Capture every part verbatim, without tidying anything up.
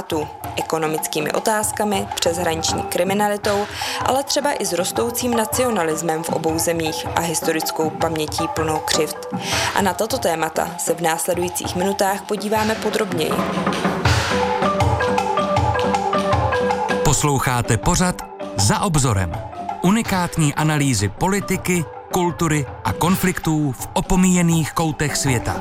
klimatu, ekonomickými otázkami, přeshraniční kriminalitou, ale třeba i s rostoucím nacionalismem v obou zemích a historickou pamětí plnou křivd. A na tato témata se v následujících minutách podíváme podrobněji. Posloucháte pořad Za obzorem. Unikátní analýzy politiky, kultury a konfliktů v opomíjených koutech světa.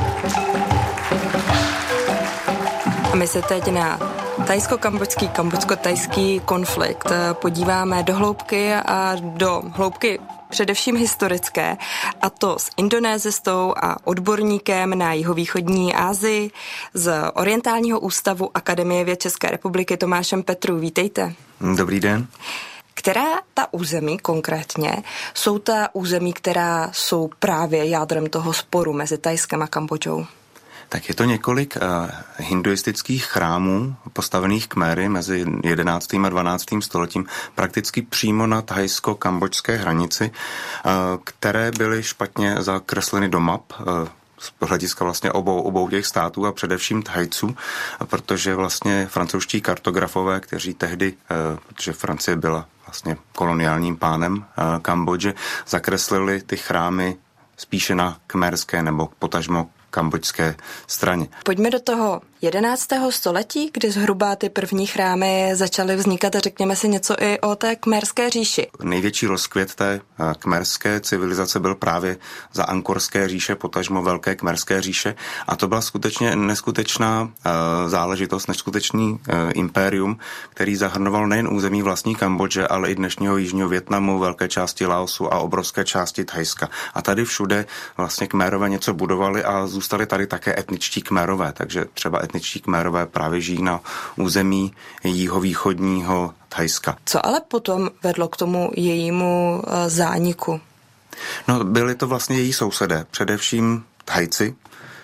A my se teď na tajsko-kambodský, kambodsko-tajský konflikt podíváme do hloubky a do hloubky především historické, a to s indonésistou a odborníkem na jihovýchodní Asii z Orientálního ústavu Akademie věd České republiky Tomášem Petrů. Vítejte. Dobrý den. Která ta území konkrétně jsou ta území, která jsou právě jádrem toho sporu mezi Thajskem a Kambodžou? Tak je to několik uh, hinduistických chrámů postavených Khmery mezi jedenáctým a dvanáctým stoletím prakticky přímo na thajsko-kambodžské hranici, uh, které byly špatně zakresleny do map uh, z hlediska vlastně obou, obou těch států a především Thajců, protože vlastně francouzští kartografové, kteří tehdy, uh, protože Francie byla vlastně koloniálním pánem uh, Kambodže, zakreslili ty chrámy spíše na khmerské nebo potažmo kambodžské straně. Pojďme do toho jedenáctého století, kdy zhruba ty první chrámy začaly vznikat, a řekněme si něco i o té Khmerské říši. Největší rozkvět té khmerské civilizace byl právě za Angkorské říše, potažmo Velké Khmerské říše, a to byla skutečně neskutečná uh, záležitost, neskutečný uh, impérium, který zahrnoval nejen území vlastní Kambodže, ale i dnešního jižního Vietnamu, velké části Laosu a obrovské části Thajska. A tady všude vlastně Khmerové něco budovali a zůstali tady také etničtí Khmerové, takže třeba etničtí Khmerové právě žijí na území jihovýchodního Thajska. Co ale potom vedlo k tomu jejímu zániku? No, byli to vlastně její sousedé, především Thajci,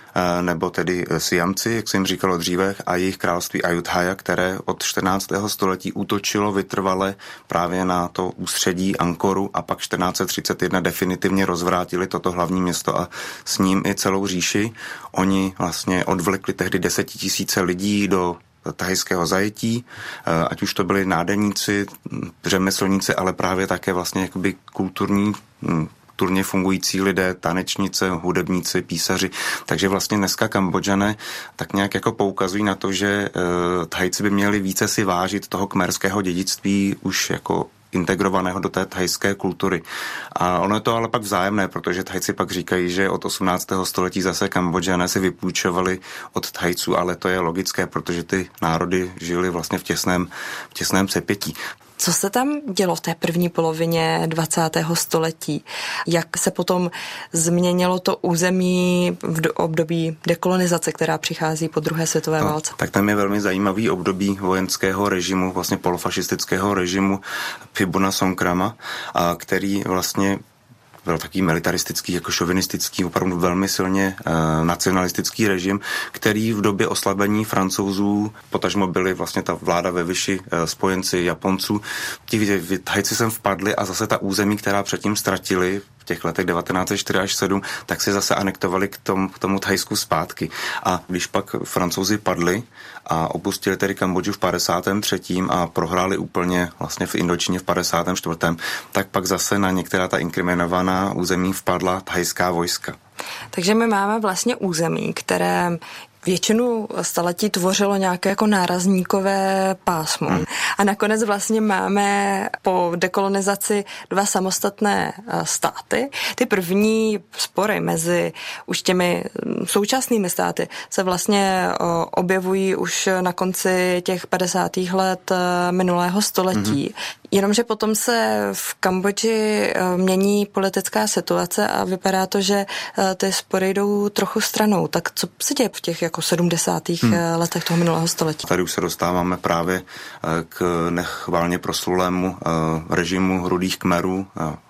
nebo tedy Siamci, jak se jim říkalo dříve, a jejich království Ayutthaya, které od čtrnáctého století útočilo vytrvale právě na to ústředí Angkoru a pak čtrnáct set třicet jedna definitivně rozvrátili toto hlavní město a s ním i celou říši. Oni vlastně odvlekli tehdy desetitisíce lidí do thajského zajetí, ať už to byli nádeníci, řemeslníci, ale právě také vlastně jakoby kulturní kulturně fungující lidé, tanečnice, hudebníci, písaři. Takže vlastně dneska Kambodžané tak nějak jako poukazují na to, že uh, Thajci by měli více si vážit toho khmerského dědictví už jako integrovaného do té thajské kultury. A ono je to ale pak vzájemné, protože Thajci pak říkají, že od osmnáctého století zase Kambodžané si vypůjčovali od Thajců, ale to je logické, protože ty národy žili vlastně v těsném, v těsném sepětí. Co se tam dělo v té první polovině dvacátého století? Jak se potom změnilo to území v období dekolonizace, která přichází po druhé světové no, válce? Tak tam je velmi zajímavý období vojenského režimu, vlastně polofašistického režimu Phibuna Songkrama, a který vlastně byl takový militaristický, jako šovinistický, opravdu velmi silně e, nacionalistický režim, který v době oslabení Francouzů, potažmo byli vlastně ta vláda ve Vichy, e, spojenci Japonců, ti Thajci sem vpadli a zase ta území, která předtím ztratili v těch letech devatenáct set čtyři až sedm, tak si zase anektovali k, tom, k tomu Thajsku zpátky. A když pak Francouzi padli a opustili tedy Kambodžu v padesátém třetím a prohráli úplně vlastně v Indočíně v padesátém čtvrtém, tak pak zase na některá ta inkriminovaná území vpadla thajská vojska. Takže my máme vlastně území, které většinu staletí tvořilo nějaké jako nárazníkové pásmo. Hmm. A nakonec vlastně máme po dekolonizaci dva samostatné státy. Ty první spory mezi už těmi současnými státy se vlastně objevují už na konci těch padesátých let minulého století. Hmm. Jenomže potom se v Kambodži mění politická situace a vypadá to, že ty spory jdou trochu stranou. Tak co se děje v těch jako sedmdesátých hmm. letech toho minulého století? Tady už se dostáváme právě k nechválně proslulému režimu rudých Khmerů,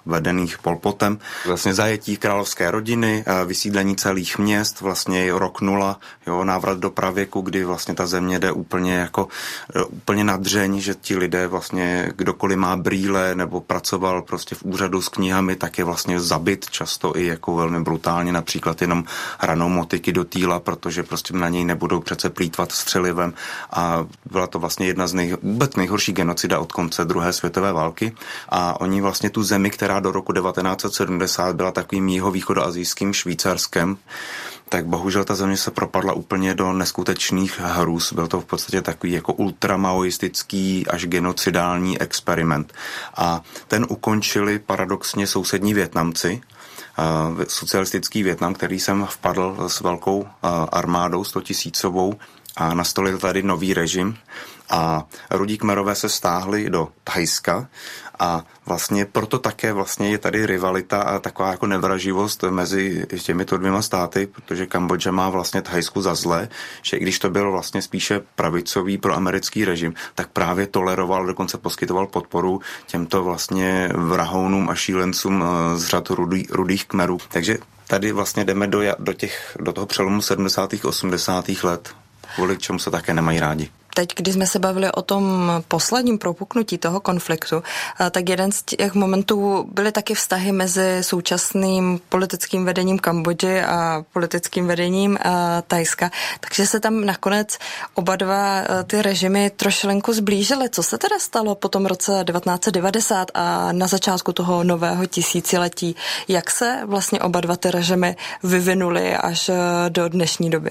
vedených Pol Potem. Vlastně zajetí královské rodiny, vysídlení celých měst, vlastně rok nula, jo, návrat do pravěku, kdy vlastně ta země jde úplně jako úplně na dřeň, že ti lidé vlastně, kdokoliv má brýle nebo pracoval prostě v úřadu s knihami, tak je vlastně zabit často i jako velmi brutálně, například jenom ranou motyky do týla, protože prostě na něj nebudou přece plýtvat střelivem a byla to vlastně jedna z nej, vůbec nejhorší genocida od konce druhé světové války a oni vlastně tu zemi, která do roku devatenáct set sedmdesát byla takovým jihovýchodoasijským Švýcarskem, tak bohužel ta země se propadla úplně do neskutečných hrůz. Byl to v podstatě takový jako ultramaoistický až genocidální experiment. A ten ukončili paradoxně sousední Vietnamci, socialistický Vietnam, který sem vpadl s velkou armádou stotisícovou a nastolil tady nový režim a rudí Khmerové se stáhli do Thajska a vlastně proto také vlastně je tady rivalita a taková jako nevraživost mezi těmito dvěma státy, protože Kambodža má vlastně Thajsku za zlé, že i když to byl vlastně spíše pravicový proamerický režim, tak právě toleroval, dokonce poskytoval podporu těmto vlastně vrahounům a šílencům z řad rudý, rudých Khmerů. Takže tady vlastně jdeme do, do, těch, do toho přelomu sedmdesátých osmdesátých let, kvůli čemu se také nemají rádi. Teď, když jsme se bavili o tom posledním propuknutí toho konfliktu, tak jeden z těch momentů byly taky vztahy mezi současným politickým vedením Kambodži a politickým vedením Thajska. Takže se tam nakonec oba dva ty režimy trošilinku zblížily. Co se teda stalo po tom roce devatenáct set devadesát a na začátku toho nového tisíciletí? Jak se vlastně oba dva ty režimy vyvinuly až do dnešní doby?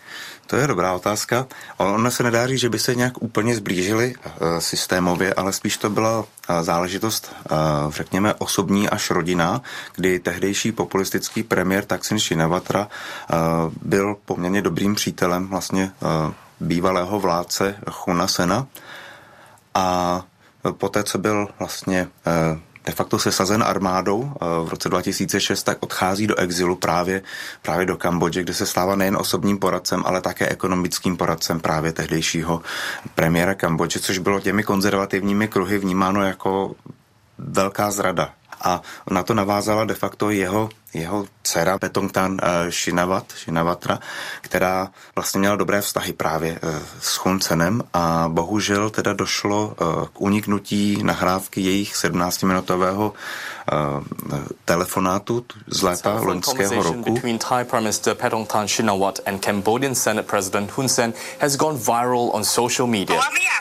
To je dobrá otázka. Ono se nedá říct, že by se nějak úplně zblížili uh, systémově, ale spíš to byla uh, záležitost, uh, řekněme, osobní až rodinná, kdy tehdejší populistický premiér Thaksin Shinawatra uh, byl poměrně dobrým přítelem vlastně uh, bývalého vládce Chuna Sena a poté, co byl vlastně uh, de facto sesazen armádou v roce dva tisíce šest, tak odchází do exilu právě, právě do Kambodže, kde se stává nejen osobním poradcem, ale také ekonomickým poradcem právě tehdejšího premiéra Kambodže, což bylo těmi konzervativními kruhy vnímáno jako velká zrada. A na to navázala de facto jeho, jeho dcera Petongtan Shinawat, Shinawatra, která vlastně měla dobré vztahy právě s Hun Senem a bohužel teda došlo k uniknutí nahrávky jejich sedmnáctiminutového telefonátu z léta loňského roku. Between Thai Prime Minister Petongtan Shinawat and Cambodian Senate President Hun Sen has gone viral on social media.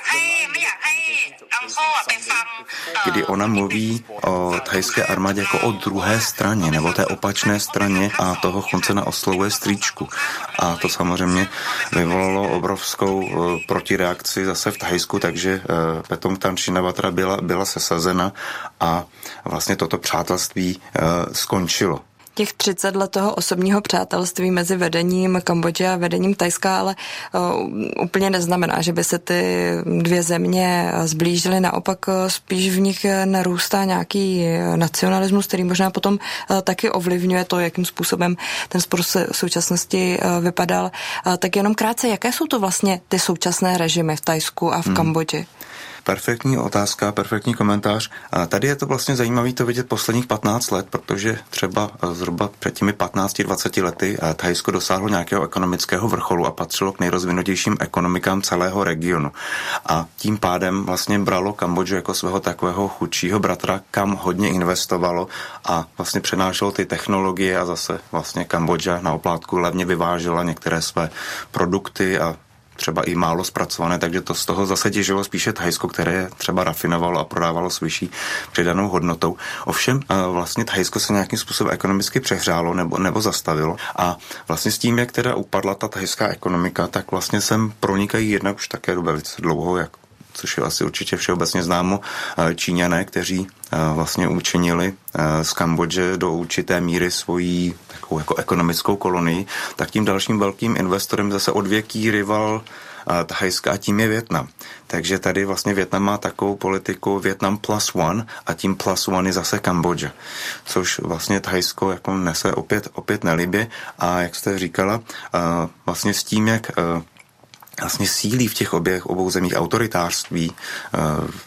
Kdy ona mluví o thajské armádě jako o druhé straně, nebo té opačné straně a toho Hun Sena oslovuje strýčku. A to samozřejmě vyvolalo obrovskou uh, protireakci zase v Thajsku, takže uh, Petongtan Shinawatra byla, byla sesazena a vlastně toto přátelství uh, skončilo. Těch třicet let toho osobního přátelství mezi vedením Kambodže a vedením Thajska ale uh, úplně neznamená, že by se ty dvě země zblížily. Naopak uh, spíš v nich narůstá nějaký nacionalismus, který možná potom uh, taky ovlivňuje to, jakým způsobem ten spor v současnosti uh, vypadal. Uh, tak jenom krátce, jaké jsou to vlastně ty současné režimy v Thajsku a v hmm. Kambodži? Perfektní otázka, perfektní komentář. A tady je to vlastně zajímavé to vidět posledních patnáct let, protože třeba zhruba před těmi patnácti dvaceti lety Thajsko dosáhlo nějakého ekonomického vrcholu a patřilo k nejrozvinutějším ekonomikám celého regionu. A tím pádem vlastně bralo Kambodžu jako svého takového chudšího bratra, kam hodně investovalo a vlastně přenášelo ty technologie a zase vlastně Kambodža na oplátku levně vyvážela některé své produkty a třeba i málo zpracované, takže to z toho zase těžilo spíše Thajsko, které třeba rafinovalo a prodávalo s vyšší přidanou hodnotou. Ovšem vlastně Thajsko se nějakým způsobem ekonomicky přehřálo nebo, nebo zastavilo a vlastně s tím, jak teda upadla ta thajská ekonomika, tak vlastně sem pronikají jednak už také velice dlouho, jak což je asi určitě všeobecně známo, Číňané, kteří vlastně učinili z Kambodže do určité míry svojí takovou jako ekonomickou kolonii, tak tím dalším velkým investorem zase odvěký rival Thajska a tím je Vietnam. Takže tady vlastně Vietnam má takovou politiku Vietnam plus one a tím plus one je zase Kambodža, což vlastně Thajsko jako nese opět, opět nelibě a jak jste říkala, vlastně s tím, jak vlastně sílí v těch oběch obou zemích autoritářství,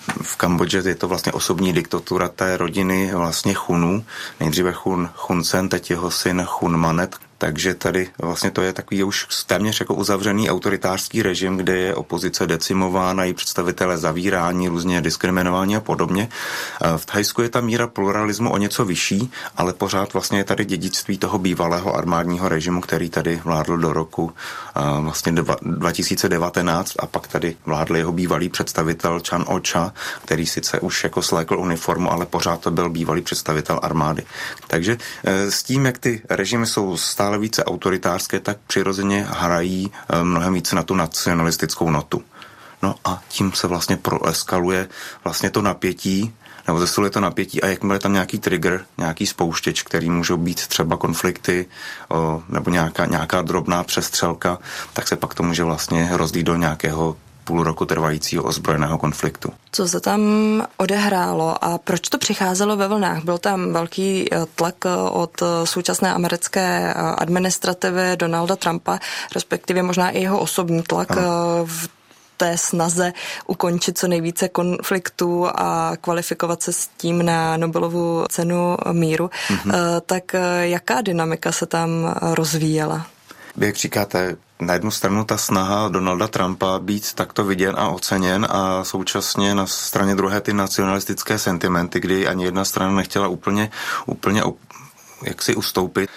v Kambodži je to vlastně osobní diktatura té rodiny vlastně Chunů. Nejdříve Chun Hun Sen, teď jeho syn Chun Manet. Takže tady vlastně to je takový už téměř jako uzavřený autoritářský režim, kde je opozice decimována, její představitelé zavírání, různě diskriminování a podobně. V Thajsku je ta míra pluralismu o něco vyšší, ale pořád vlastně je tady dědictví toho bývalého armádního režimu, který tady vládl do roku vlastně dva tisíce devatenáct a pak tady vládl jeho bývalý představitel Chan Ocha, který sice už jako slékl uniformu, ale pořád to byl bývalý představitel armády. Takže s tím, jak ty režimy jsou stále více autoritářské, tak přirozeně hrají mnohem více na tu nacionalistickou notu. No a tím se vlastně proeskaluje vlastně to napětí, nebo zesiluje to napětí a jakmile tam nějaký trigger, nějaký spouštěč, který můžou být třeba konflikty o, nebo nějaká, nějaká drobná přestřelka, tak se pak to může vlastně rozdít do nějakého půl roku trvajícího ozbrojeného konfliktu. Co se tam odehrálo a proč to přicházelo ve vlnách? Byl tam velký tlak od současné americké administrativy Donalda Trumpa, respektive možná i jeho osobní tlak ano. v té snaze ukončit co nejvíce konfliktů a kvalifikovat se s tím na Nobelovu cenu míru. Mhm. Tak jaká dynamika se tam rozvíjela? Jak říkáte, na jednu stranu ta snaha Donalda Trumpa být takto viděn a oceněn a současně na straně druhé ty nacionalistické sentimenty, kdy ani jedna strana nechtěla úplně, úplně jak si ustoupit.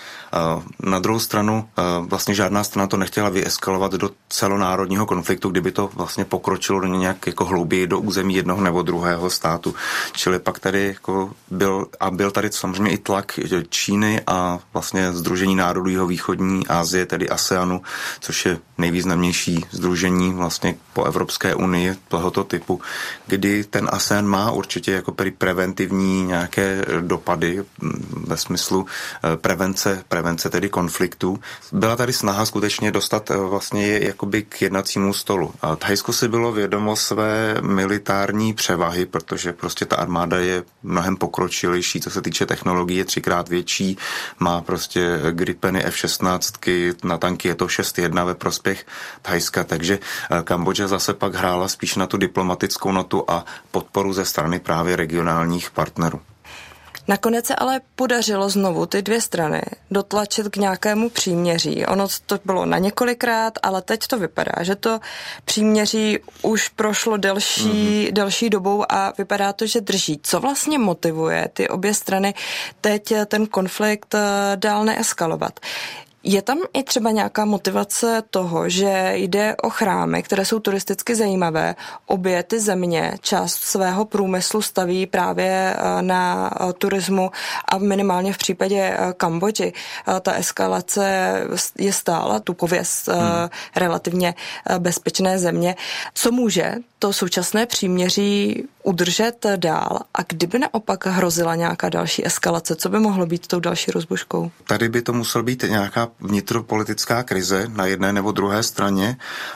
Na druhou stranu vlastně žádná strana to nechtěla vyeskalovat do celonárodního konfliktu, kdyby to vlastně pokročilo do nějak jako hlouběji do území jednoho nebo druhého státu. Čili pak tady jako byl a byl tady samozřejmě i tlak Číny a vlastně Sdružení národů jihovýchodní Asie, tedy ASEANu, což je nejvýznamnější sdružení vlastně po Evropské unii tohoto typu, kdy ten ASEAN má určitě jako preventivní nějaké dopady ve smyslu prevence, prevence tedy konfliktů. Byla tady snaha skutečně dostat vlastně je jakoby k jednacímu stolu. A Thajsko si bylo vědomo své militární převahy, protože prostě ta armáda je mnohem pokročilejší, co se týče technologie, je třikrát větší, má prostě Gripeny F šestnáct, na tanky je to šest jedna ve prospěch Thajska, takže Kambodža zase pak hrála spíš na tu diplomatickou notu a podporu ze strany právě regionálních partnerů. Nakonec se ale podařilo znovu ty dvě strany dotlačit k nějakému příměří. Ono to bylo na několikrát, ale teď to vypadá, že to příměří už prošlo delší, mm-hmm. delší dobou a vypadá to, že drží. Co vlastně motivuje ty obě strany teď ten konflikt dál neeskalovat? Je tam i třeba nějaká motivace toho, že jde o chrámy, které jsou turisticky zajímavé. Obě ty země část svého průmyslu staví právě na turismu a minimálně v případě Kambodži ta eskalace je stála tu pověst hmm. relativně bezpečné země. Co může to současné příměří udržet dál a kdyby naopak hrozila nějaká další eskalace, co by mohlo být tou další rozbuškou? Tady by to musel být nějaká vnitropolitická krize na jedné nebo druhé straně,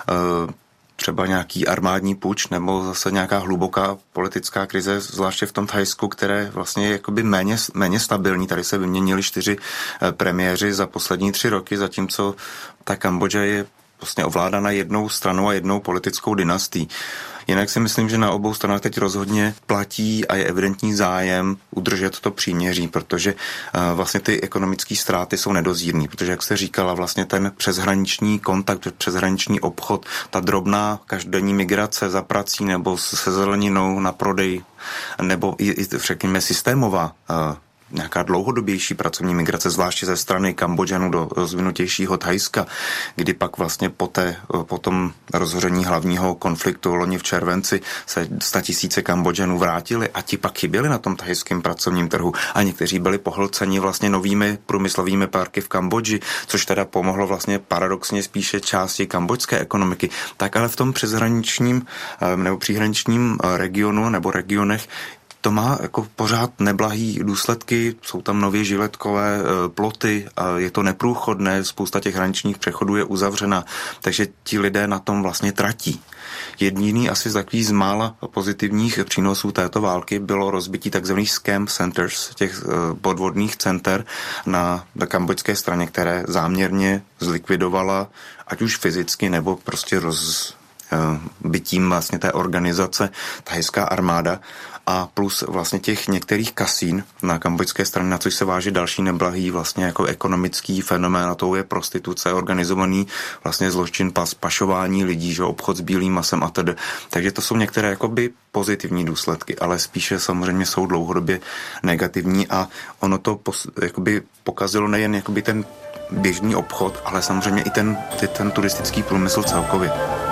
třeba nějaký armádní puč nebo zase nějaká hluboká politická krize, zvláště v tom Thajsku, které vlastně je jakoby méně, méně stabilní. Tady se vyměnili čtyři premiéři za poslední tři roky, zatímco ta Kambodža je vlastně ovládána jednou stranou a jednou politickou dynastií. Jinak si myslím, že na obou stranách teď rozhodně platí a je evidentní zájem udržet to příměří, protože uh, vlastně ty ekonomické ztráty jsou nedozírný, protože jak jste říkala, vlastně ten přeshraniční kontakt, přeshraniční obchod, ta drobná každodenní migrace za prací nebo se zeleninou na prodej, nebo i, i řekněme systémová uh, nějaká dlouhodobější pracovní migrace, zvláště ze strany Kambodžanů do rozvinutějšího Thajska, kdy pak vlastně po, té, po tom rozhoření hlavního konfliktu loni v červenci se statisíce Kambodžanů vrátili a ti pak chyběli na tom thajském pracovním trhu a někteří byli pohlceni vlastně novými průmyslovými parky v Kambodži, což teda pomohlo vlastně paradoxně spíše části kambodžské ekonomiky. Tak ale v tom přeshraničním nebo příhraničním regionu nebo regionech to má jako pořád neblahý důsledky, jsou tam nově žiletkové ploty, je to neprůchodné, spousta těch hraničních přechodů je uzavřena, takže ti lidé na tom vlastně tratí. Jediný asi z takových z mála pozitivních přínosů této války bylo rozbití takzvaných scam centers, těch podvodných center na, na kambodžské straně, které záměrně zlikvidovala, ať už fyzicky nebo prostě roz bytím vlastně té organizace thajská armáda a plus vlastně těch některých kasín na kambodžské straně, na což se váže další neblahý vlastně jako ekonomický fenomén, a to je prostituce, organizovaný vlastně zločin, pas, pašování lidí, že obchod s bílým masem a tedy. Takže to jsou některé jakoby pozitivní důsledky, ale spíše samozřejmě jsou dlouhodobě negativní a ono to pos, jakoby pokazilo nejen jakoby ten běžný obchod, ale samozřejmě i ten, ten turistický průmysl celkově.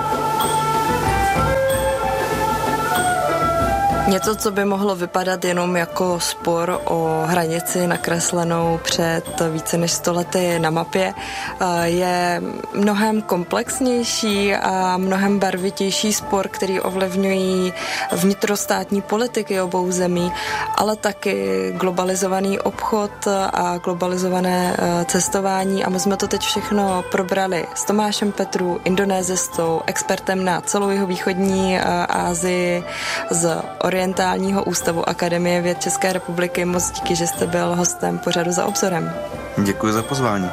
Něco, co by mohlo vypadat jenom jako spor o hranici nakreslenou před více než sto lety na mapě, je mnohem komplexnější a mnohem barvitější spor, který ovlivňují vnitrostátní politiky obou zemí, ale taky globalizovaný obchod a globalizované cestování. A my jsme to teď všechno probrali s Tomášem Petru, indonésistou, expertem na celou jihovýchodní Asii z Orientálního ústavu Akademie věd České republiky. Moc díky, že jste byl hostem pořadu Za obzorem. Děkuji za pozvání.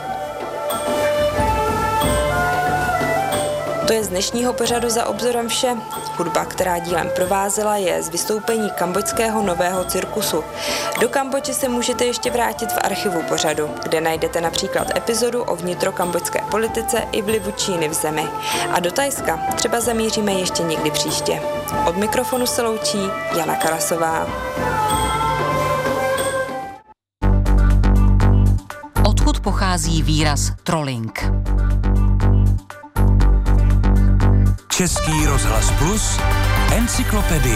To je z dnešního pořadu Za obzorem vše. Hudba, která dílem provázela, je z vystoupení kambodžského nového cirkusu. Do Kambodži se můžete ještě vrátit v archivu pořadu, kde najdete například epizodu o vnitrokambodžské politice i vlivu Číny v zemi. A do Thajska třeba zamíříme ještě někdy příště. Od mikrofonu se loučí Jana Karasová. Odkud pochází výraz trolling? Český rozhlas Plus, encyklopedie.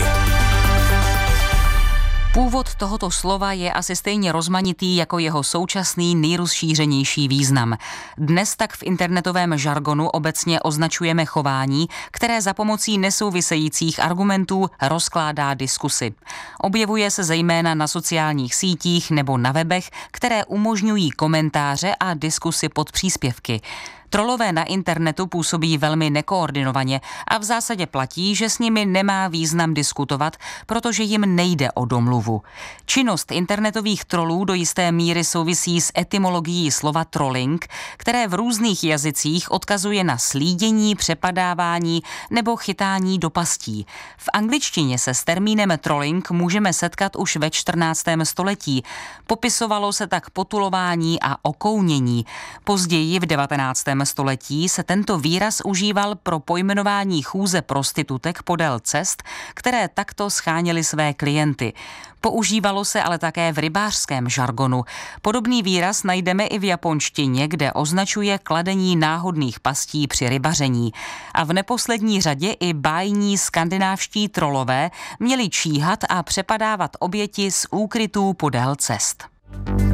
Původ tohoto slova je asi stejně rozmanitý jako jeho současný nejrozšířenější význam. Dnes tak v internetovém žargonu obecně označujeme chování, které za pomocí nesouvisejících argumentů rozkládá diskusy. Objevuje se zejména na sociálních sítích nebo na webech, které umožňují komentáře a diskusy pod příspěvky. Trolové na internetu působí velmi nekoordinovaně a v zásadě platí, že s nimi nemá význam diskutovat, protože jim nejde o domluvu. Činnost internetových trolů do jisté míry souvisí s etymologií slova trolling, které v různých jazycích odkazuje na slídění, přepadávání nebo chytání do pastí. V angličtině se s termínem trolling můžeme setkat už ve čtrnáctém století. Popisovalo se tak potulování a okounění. Později v devatenáctém století se tento výraz užíval pro pojmenování chůze prostitutek podél cest, které takto scháněly své klienty. Používalo se ale také v rybářském žargonu. Podobný výraz najdeme i v japonštině, kde označuje kladení náhodných pastí při rybaření. A v neposlední řadě i bájní skandinávští trolové měli číhat a přepadávat oběti z úkrytů podél cest.